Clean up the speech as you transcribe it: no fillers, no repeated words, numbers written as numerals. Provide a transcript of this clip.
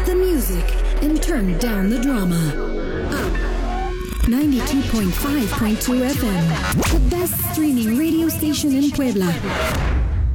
the music and turn down the drama. Up 92.5.2 FM, the best streaming radio station in Puebla.